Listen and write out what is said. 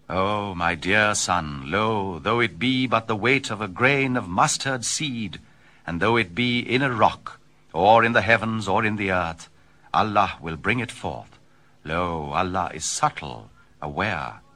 Oh, my dear son, lo, though it be but the weight of a grain of mustard seed, and though it be in a rock, or in the heavens, or in the earth, Allah will bring it forth. Lo, Allah is subtle, aware,